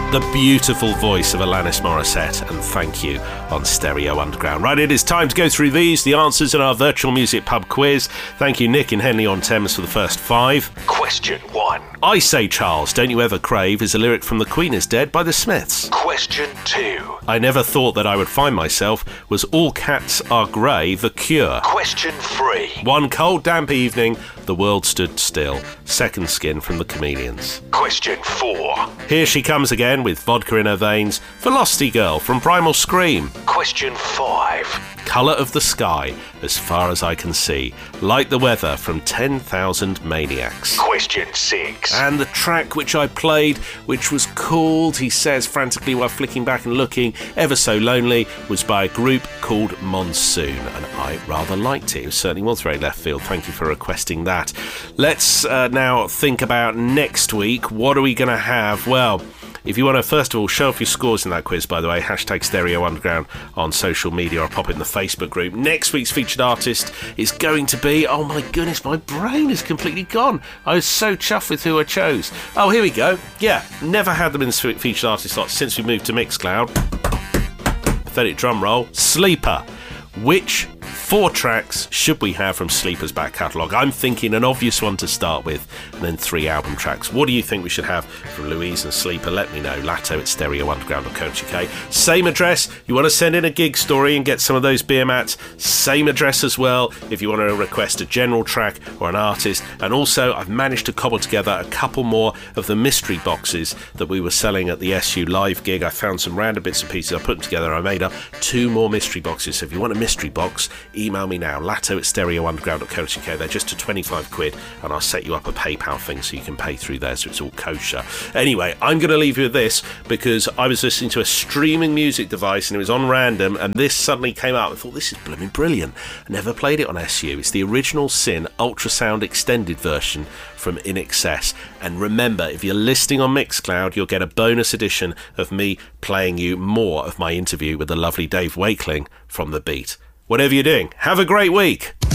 the beautiful voice of Alanis Morissette, and Thank You on Stereo Underground. Right, it is time to go through the answers in our virtual music pub quiz. Thank you, Nick in Henley-on-Thames, for the first 5. Question 1. I Say Charles, Don't You Ever Crave is a lyric from The Queen Is Dead by The Smiths. Question 2. I Never Thought That I Would Find Myself was All Cats Are Grey, The Cure. Question 3. One cold, damp evening, the world stood still. Second Skin from The Chameleons. Question 4. Here She Comes Again with Vodka in Her Veins, Velocity Girl from Primal Scream. Question 5. Colour of the Sky, As Far As I Can See, Like the Weather from 10,000 Maniacs. Question 6. And the track which I played, which was called, he says frantically while flicking back and looking, Ever So Lonely, was by a group called Monsoon, and I rather liked it. It certainly was very left field. Thank you for requesting that. Let's now think about next week. What are we going to have? Well, if you want to, first of all, show off your scores in that quiz, by the way, hashtag Stereo Underground on social media, or pop it in the Facebook group. Next week's featured artist is going to be, oh my goodness, my brain is completely gone. I was so chuffed with who I chose. Oh, here we go. Yeah, never had them in the featured artist slot since we moved to Mixcloud. Pathetic drum roll. Sleeper. Which 4 tracks should we have from Sleeper's back catalogue? I'm thinking an obvious one to start with, and then 3 album tracks. What do you think we should have from Louise and Sleeper? Let me know. Latto@stereounderground.co.uk. Same address. You want to send in a gig story and get some of those beer mats? Same address as well if you want to request a general track or an artist. And also, I've managed to cobble together a couple more of the mystery boxes that we were selling at the SU live gig. I found some random bits and pieces. I put them together. I made up 2 more mystery boxes. So if you want a mystery box, email me now, latto@stereounderground.co.uk. They're just to 25 quid, and I'll set you up a PayPal thing so you can pay through there, so it's all kosher. Anyway, I'm going to leave you with this because I was listening to a streaming music device and it was on random, and this suddenly came up. I thought, this is blooming brilliant. I never played it on SU. It's the original Sin Ultrasound extended version from In Excess. And remember, if you're listening on Mixcloud, you'll get a bonus edition of me playing you more of my interview with the lovely Dave Wakeling from The Beat. Whatever you're doing, have a great week.